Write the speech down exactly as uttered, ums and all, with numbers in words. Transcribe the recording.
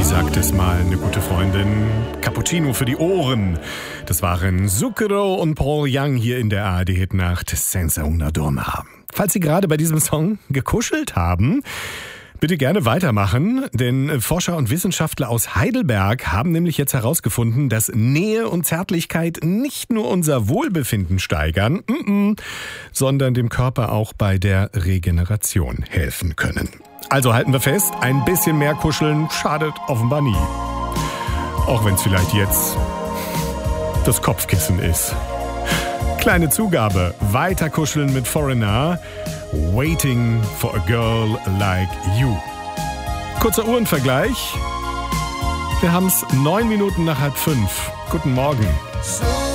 sagt es mal eine gute Freundin. Cappuccino für die Ohren. Das waren Zucchero und Paul Young hier in der A R D-Hitnacht Senza una donna. Falls Sie gerade bei diesem Song gekuschelt haben, bitte gerne weitermachen, denn Forscher und Wissenschaftler aus Heidelberg haben nämlich jetzt herausgefunden, dass Nähe und Zärtlichkeit nicht nur unser Wohlbefinden steigern, mm-mm, sondern dem Körper auch bei der Regeneration helfen können. Also halten wir fest, ein bisschen mehr kuscheln schadet offenbar nie. Auch wenn es vielleicht jetzt das Kopfkissen ist. Kleine Zugabe, weiter kuscheln mit Foreigner. Waiting for a girl like you. Kurzer Uhrenvergleich. Wir haben es neun Minuten nach halb fünf. Guten Morgen.